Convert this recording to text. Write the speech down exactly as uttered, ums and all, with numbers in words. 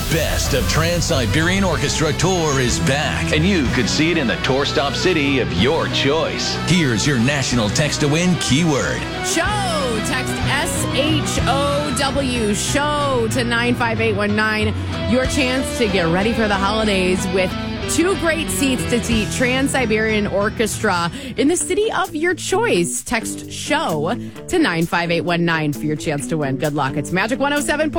best of Trans-Siberian Orchestra Tour is back, and you could see it in the tour stop city of your choice. Here's your national text to win keyword. Show. Text S H O W, show, to nine five eight one nine. Your chance to get ready for the holidays with two great seats to see Trans-Siberian Orchestra in the city of your choice. Text show to nine five eight one nine for your chance to win. Good luck. It's Magic one oh seven point